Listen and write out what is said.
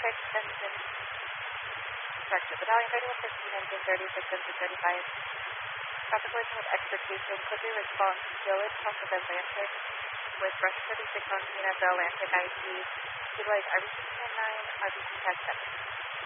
engine, correction, Battalion 3115, engine 36, engine 35. Traffic collision with expectation, quickly response, village south of Atlantic, with Rush 36 on Cena, Bell Atlantic IC, utilize RBC 10-9, RBC 10-7.